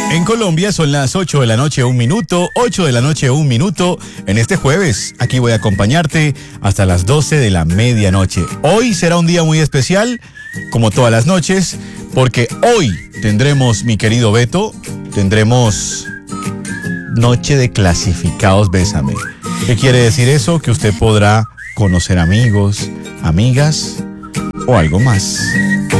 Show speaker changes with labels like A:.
A: En Colombia son las 8 de la noche, 1 minuto, 8 de la noche, 1 minuto. En este jueves, aquí voy a acompañarte hasta las 12 de la medianoche. Hoy será un día muy especial, como todas las noches, porque hoy tendremos, mi querido Beto, tendremos noche de clasificados Bésame. ¿Qué quiere decir eso? Que usted podrá conocer amigos, amigas o algo más.